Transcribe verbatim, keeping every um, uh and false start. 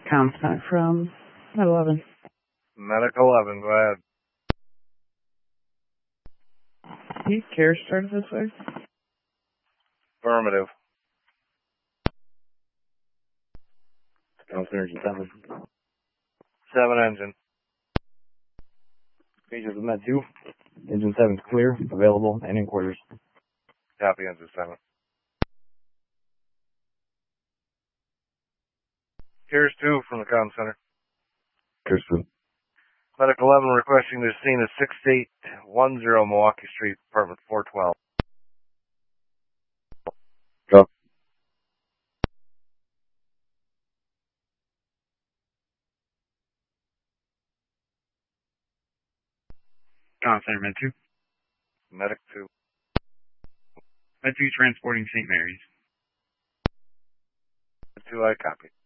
Contact from Med eleven. Medic eleven, go ahead. Pete, care started this way? Affirmative. Counselor Engine seven. seven engine. Pages of Med two. Engine seven's clear, available, and in quarters. Copy, engine seven. Here's two from the comm center. Here's two. Medic eleven requesting the scene is six eight one zero Milwaukee Street, apartment four twelve. Go. Comm Center, Med two. Medic two. Med two transporting Saint Mary's. Med two, I copy.